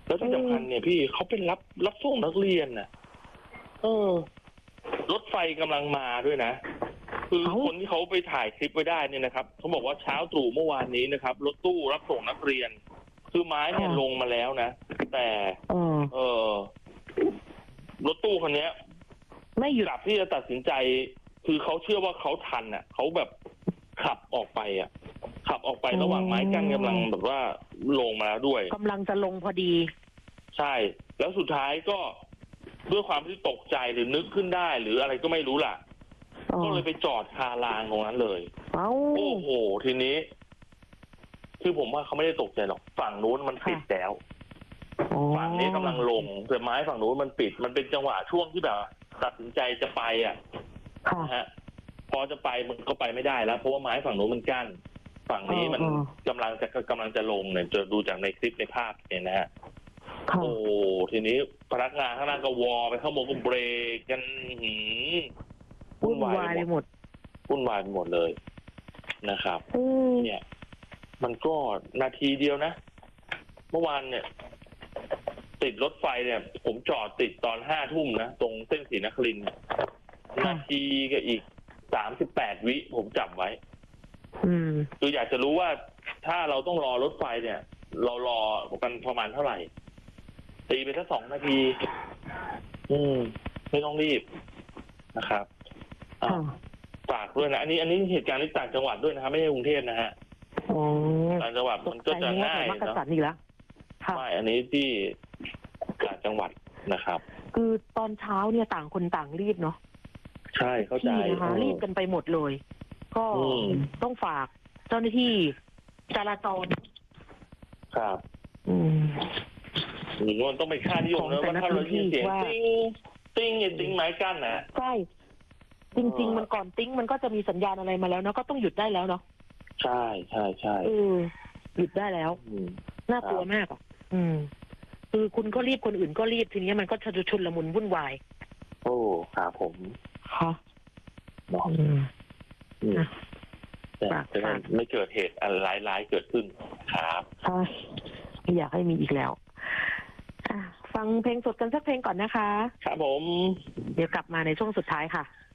แล้วที่สำคัญเนี่ยพี่เขาเป็นรับส่งนักเรียนน่ะรถไฟกำลังมาด้วยนะคือคนที่เขาไปถ่ายคลิปไว้ได้เนี่ยนะครับเขาบอกว่าเช้าตรู่เมื่อวานนี้นะครับรถตู้รับส่งนักเรียนคือไม้เนี่ยลงมาแล้วนะแต่รถตู้คันนี้ไม่หยุดที่จะตัดสินใจคือเขาเชื่อว่าเขาทันอ่ะเขาแบบขับออกไประหว่างไม้กั้นกำลังแบบว่าลงมาแล้วด้วยกำลังจะลงพอดีใช่แล้วสุดท้ายก็ด้วยความที่ตกใจหรือนึกขึ้นได้หรืออะไรก็ไม่รู้ล่ะก็เลยไปจอดคารางตรงนั้นเลยโอ้โหทีนี้คือผมว่าเขาไม่ได้ตกใจหรอกฝั่งนู้นมันปิดแล้วฝั่งนี้กำลังลงแต่ไม้ฝั่งนู้นมันปิดมันเป็นจังหวะช่วงที่แบบตัดสินใจจะไปนะฮะพอจะไปมันก็ไปไม่ได้แล้วเพราะว่าไม้ฝั่งนู้นมันกั้นฝั่งนี้มันกำลังจะลงเนี่ยจะดูจากในคลิปในภาพเนี่ยนะฮะโอ้ทีนี้พนักงานข้างล่างก็วอไปข้างบนก็เบรกกันวุ่นวายไปหมดเลยนะครับเนี่ยมันก็นาทีเดียวนะเมื่อวานเนี่ยติดรถไฟเนี่ยผมจอดติดตอน5 ทุ่มนะตรงเส้นศรีนครินทร์นาทีก็อีก38 วิผมจับไว้คืออยากจะรู้ว่าถ้าเราต้องรอรถไฟเนี่ยเรารอกันประมาณเท่าไหร่ตีไปสัก2 นาทีไม่ต้องรีบนะครับฝากด้วยนะอันนี้เหตุการณ์ที่ต่างจังหวัดด้วยนะครับไม่ใช่กรุงเทพนะฮะต่างจังหวัดมันก็จะง่ายเนาะไม่อันนี้ที่ต่างจังหวัดนะครับคือตอนเช้าเนี่ยต่างคนต่างรีบเนาะใช่เข้าใจนะคะรีบกันไปหมดเลยก็ต้องฝากเจ้าหน้าที่จราจรครับมันต้องไปค่านิยมนะว่าถ้าเรายินเสียงติ้งไม้กั้นนะใช่จริงๆมันก่อนติ้งมันก็จะมีสัญญาณอะไรมาแล้วเนาะก็ต้องหยุดได้แล้วเนาะใช่หยุดได้แล้วน่ากลัวมากคือคุณก็รีบคนอื่นก็รีบทีนี้มันก็จะชุลมุนวุ่นวายโอ้ครับผมค่ะแต่ไม่เกิดเหตุอะไรร้ายๆเกิดขึ้นครับใช่ไม่อยากให้มีอีกแล้วฟังเพลงสดกันสักเพลงก่อนนะคะครับผมเดี๋ยวกลับมาในช่วงสุดท้ายค่ะ